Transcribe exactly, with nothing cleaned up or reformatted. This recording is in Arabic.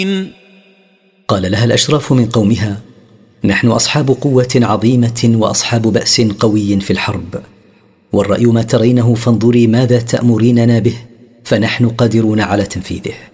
قال لها الأشراف من قومها: نحن أصحاب قوة عظيمة وأصحاب بأس قوي في الحرب، والرأي ما ترينه، فانظري ماذا تأمريننا به، فنحن قادرون على تنفيذه.